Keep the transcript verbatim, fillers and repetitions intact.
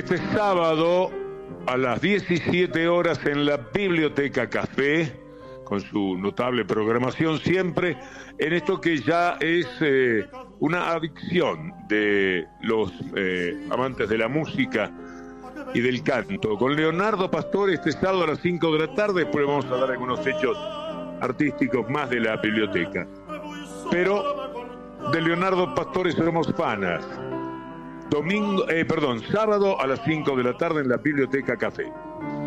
este sábado a las diecisiete horas en la Biblioteca Café, con su notable programación siempre, en esto que ya es eh, una adicción de los eh, amantes de la música y del canto. Con Leonardo Pastore este sábado a las cinco de la tarde, después vamos a dar algunos hechos artísticos más de la biblioteca. Pero de Leonardo Pastore somos fanas. Domingo, eh, perdón, sábado a las cinco de la tarde en la Biblioteca Café.